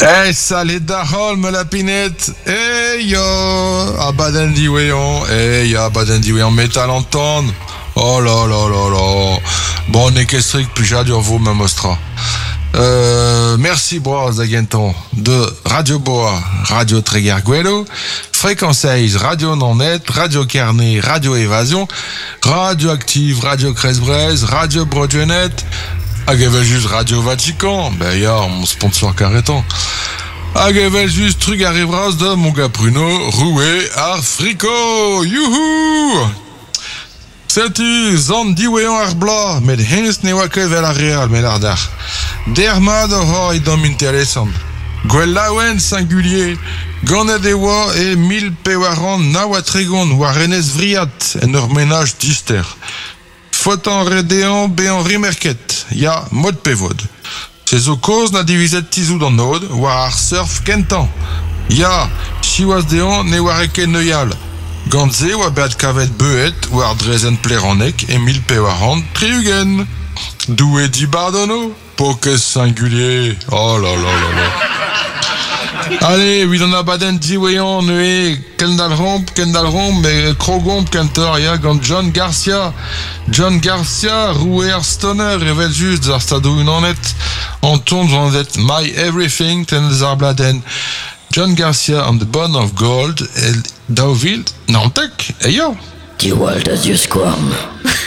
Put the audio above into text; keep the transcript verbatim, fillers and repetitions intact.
Eh, salé d'Arolme, la pinette. Eh, yo. Ah, baden di weyon. Eh, ya, baden di weyon. Métal entendre. Oh là là là là. Bon, on est qu'estrik, puis j'ai dû vous, même Ostra. Euh, merci, bro, Zagenton, de Radio Boa, Radio Tréguerguelo, Fréquence seize, Radio Non-Net, Radio Carnet, Radio Évasion, Radio Active, Radio Cresbrez, Radio Brodionet, Agavel juste Radio Vatican, ben y'a mon sponsor carrétant. Agavel juste truc arrivera de mon gars Pruno, Roué, Africo, youhou! C'est-tu, Zandi Weyon Arbla, mais Hennis ne wake vel a real, mais l'ardar. Derma de ho idom intéressant. Gwelawen singulier, Ganedewa et mille pewaran nawatregon warenes vriat, en ur ménage dister. Fotan redéan béan rimerket, ya mod pevod. C'est au cause na diviset tizou dans nod, war surf kentan. Ya, chiwas déan ne wareke neuyal. Ganze wa bad kavet beet war drezen pleuranek et mille pewaran triugen. Doué di bardono, poke singulier. Oh là là là là. Allez, oui, on a baden di weyon, nué, kendal romp, kendal romp, mais krogomp, kentor, ya, gant John Garcia. John Garcia, rouer stoner, révèle juste, zar stadou une honnête, en tombe, j'en êtes my everything, ten zar bladen. John Garcia on the Bone of Gold, et Dauville, Nantek, et yo. Die Walters you squirm.